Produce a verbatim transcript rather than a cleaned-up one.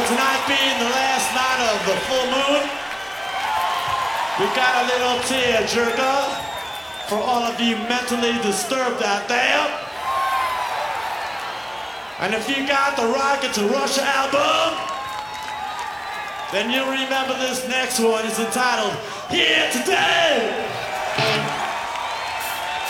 tonight being the last night of the full moon, we got a little tear-jerker for all of you mentally disturbed out there. And if you got the Rocket to Russia album, then you'll remember this next one is entitled Here Today.